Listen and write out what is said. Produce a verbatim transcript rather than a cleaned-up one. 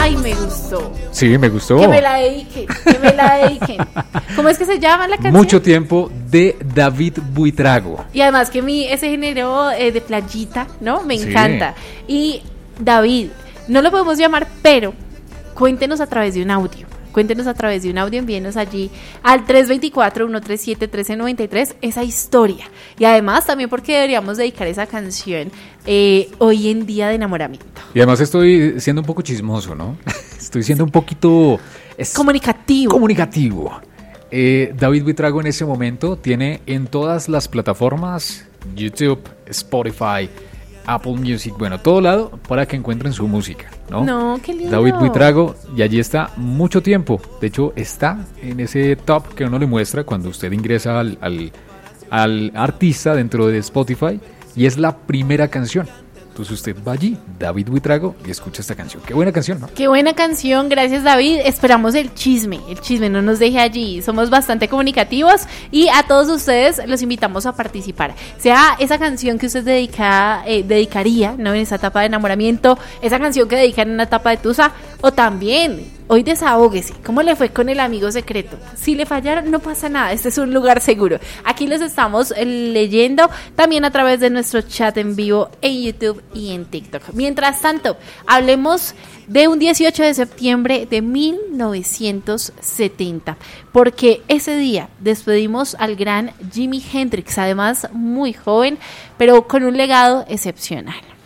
Ay, me gustó. Sí, me gustó. Que me la dediquen, que me la dediquen. ¿Cómo es que se llama la canción? Mucho tiempo, de David Buitrago. Y además que a mí ese género eh, de playita, ¿no? Me Sí. encanta. Y David, no lo podemos llamar, pero cuéntenos a través de un audio. Cuéntenos a través de un audio, envíenos allí al tres dos cuatro, uno tres siete, uno tres nueve tres esa historia. Y además también porque deberíamos dedicar esa canción eh, hoy en día de enamoramiento. Y además estoy siendo un poco chismoso, ¿no? Estoy siendo un poquito... es- Comunicativo. Comunicativo. Eh, David Buitrago en ese momento tiene en todas las plataformas, YouTube, Spotify, Apple Music, bueno, todo lado para que encuentren su música, ¿no? No, qué lindo. David Buitrago, y allí está mucho tiempo. De hecho, está en ese top que uno le muestra cuando usted ingresa al, al, al artista dentro de Spotify, y es la primera canción. Entonces usted va allí, David Buitrago, y escucha esta canción. Qué buena canción, ¿no? Qué buena canción, gracias David. Esperamos el chisme, el chisme no nos deje allí. Somos bastante comunicativos y a todos ustedes los invitamos a participar. Sea esa canción que usted dedica, eh, dedicaría, ¿no? En esa etapa de enamoramiento, esa canción que dedican en una etapa de tusa, o también hoy desahóguese. ¿Cómo le fue con el amigo secreto? Si le fallaron, no pasa nada. Este es un lugar seguro. Aquí los estamos eh, leyendo también a través de nuestro chat en vivo en YouTube y en TikTok. Mientras tanto, hablemos de un dieciocho de septiembre de mil novecientos setenta, porque ese día despedimos al gran Jimi Hendrix, además muy joven, pero con un legado excepcional.